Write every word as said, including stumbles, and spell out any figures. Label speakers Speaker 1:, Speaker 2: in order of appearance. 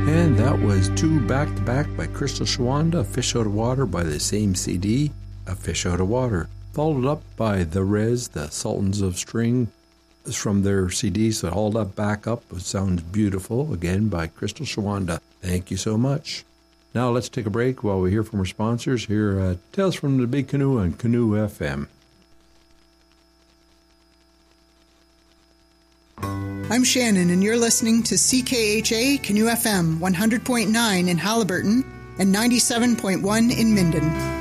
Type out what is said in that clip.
Speaker 1: And that was two back-to-back by Crystal Shawanda, A Fish Out of Water by the same C D, A Fish Out of Water. Followed up by The Rez, The Sultans of String, from their C D, so Hold That Back Up. It sounds beautiful, again by Crystal Shawanda. Thank you so much. Now let's take a break while we hear from our sponsors here at Tales from the Big Canoe on Canoe F M.
Speaker 2: I'm Shannon, and you're listening to C K H A Canoe F M one hundred point nine in Halliburton and ninety-seven point one in Minden.